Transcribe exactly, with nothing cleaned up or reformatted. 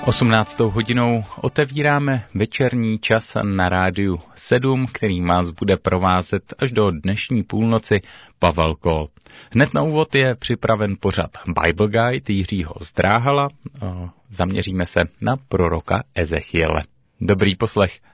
osmnáctou hodinou otevíráme večerní čas na rádiu sedm, který vás bude provázet až do dnešní půlnoci Pavel Kol. Hned na úvod je připraven pořad Bible Guide Jiřího Zdráhala. Zaměříme se na proroka Ezechiele. Dobrý poslech.